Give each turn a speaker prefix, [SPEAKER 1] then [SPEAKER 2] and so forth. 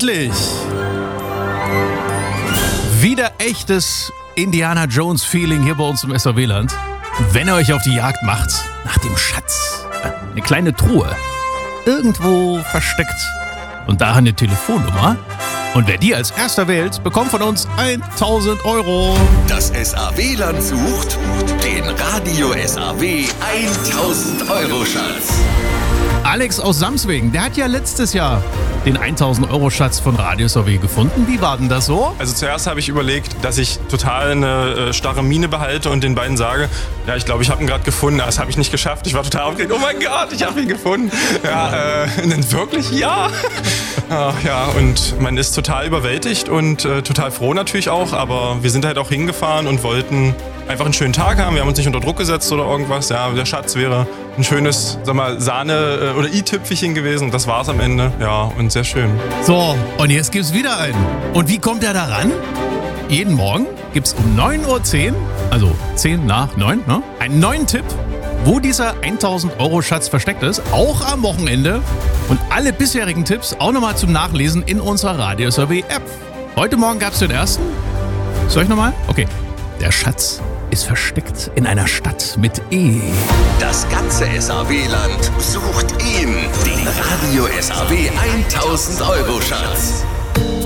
[SPEAKER 1] endlich! Wieder echtes Indiana Jones Feeling hier bei uns im SAW-Land. Wenn ihr euch auf die Jagd macht nach dem Schatz, eine kleine Truhe, irgendwo versteckt und da eine Telefonnummer. Und wer die als erster wählt, bekommt von uns 1.000 Euro.
[SPEAKER 2] Das SAW-Land sucht den Radio SAW 1.000 Euro Schatz.
[SPEAKER 1] Alex aus Samswegen, der hat ja letztes Jahr den 1.000 Euro Schatz von Radio SAW gefunden. Wie war denn das so?
[SPEAKER 3] Also zuerst habe ich überlegt, dass ich total eine starre Miene behalte und den beiden sage, ja, ich glaube, ich habe ihn gerade gefunden. Das habe ich nicht geschafft. Ich war total aufgeregt. Oh mein Gott, ich habe ihn gefunden. Ja, wirklich? Ja. Ja, und man ist total überwältigt und total froh natürlich auch. Aber wir sind halt auch hingefahren und wollten einfach einen schönen Tag haben. Wir haben uns nicht unter Druck gesetzt oder irgendwas. Ja, der Schatz wäre ein schönes, sag mal, Sahne- oder i-Tüpfelchen gewesen. Und das war's am Ende. Ja, und sehr schön.
[SPEAKER 1] So, und jetzt gibt's wieder einen. Und wie kommt er da ran? Jeden Morgen gibt's um 9.10 Uhr, also 10 nach 9, ne, einen neuen Tipp, wo dieser 1.000 Euro Schatz versteckt ist. Auch am Wochenende. Und alle bisherigen Tipps auch nochmal zum Nachlesen in unserer Radio SAW App. Heute Morgen gab's den ersten. Soll ich nochmal? Okay. Der Schatz ist versteckt in einer Stadt mit E.
[SPEAKER 2] Das ganze SAW-Land sucht ihn, den Radio SAW 1.000 Euro Schatz.